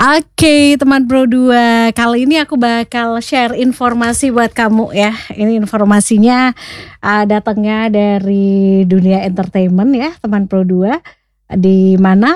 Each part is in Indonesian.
Oke, teman Pro 2. Kali ini aku bakal share informasi buat kamu ya. Ini informasinya datangnya dari dunia entertainment ya, teman Pro 2. Di mana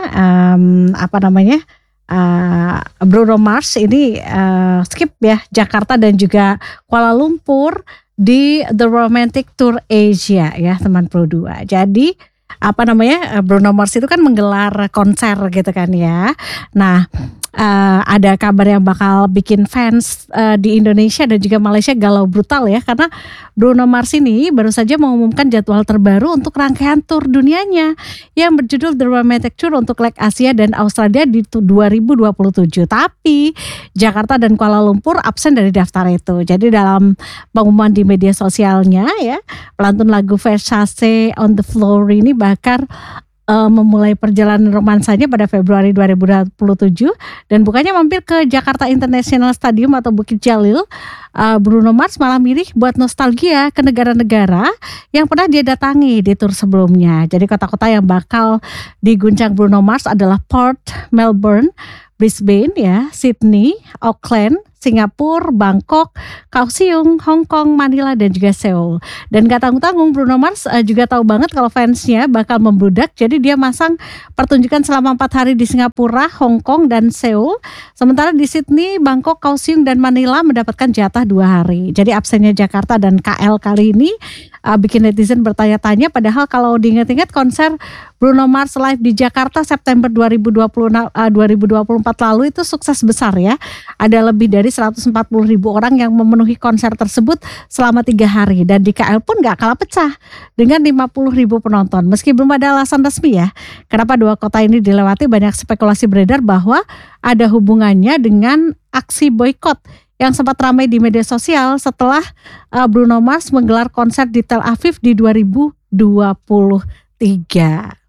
Bruno Mars ini skip ya Jakarta dan juga Kuala Lumpur di The Romantic Tour Asia ya, teman Pro 2. Jadi Bruno Mars itu kan menggelar konser gitu kan ya. Nah, ada kabar yang bakal bikin fans di Indonesia dan juga Malaysia galau brutal ya, karena Bruno Mars ini baru saja mengumumkan jadwal terbaru untuk rangkaian tur dunianya yang berjudul The Romantic Tour untuk leg Asia dan Australia di 2027. Tapi Jakarta dan Kuala Lumpur absen dari daftar itu. Jadi dalam pengumuman di media sosialnya ya, pelantun lagu Versace on the Floor ini bakal memulai perjalanan romansanya pada Februari 2027 dan bukannya mampir ke Jakarta International Stadium atau Bukit Jalil. Bruno Mars malah milih buat nostalgia ke negara-negara yang pernah dia datangi di tur sebelumnya. Jadi kota-kota yang bakal diguncang Bruno Mars adalah Perth, Melbourne, Brisbane ya, Sydney, Auckland, Singapura, Bangkok, Kaohsiung, Hong Kong, Manila dan juga Seoul. Dan gak tanggung-tanggung Bruno Mars juga tahu banget kalau fansnya bakal membludak. Jadi dia masang pertunjukan selama 4 hari di Singapura, Hong Kong dan Seoul. Sementara di Sydney, Bangkok, Kaohsiung dan Manila mendapatkan jatah 2 hari. Jadi absennya Jakarta dan KL kali ini bikin netizen bertanya-tanya, padahal kalau diingat-ingat konser Bruno Mars live di Jakarta September 2024 lalu itu sukses besar ya. Ada lebih dari 140.000 orang yang memenuhi konser tersebut selama 3 hari. Dan di KL pun gak kalah pecah dengan 50.000 penonton. Meski belum ada alasan resmi ya kenapa 2 kota ini dilewati, banyak spekulasi beredar bahwa ada hubungannya dengan aksi boykot yang sempat ramai di media sosial setelah Bruno Mars menggelar konser di Tel Aviv di 2023.